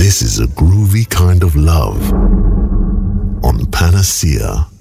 This is a groovy kind of love on Panacea.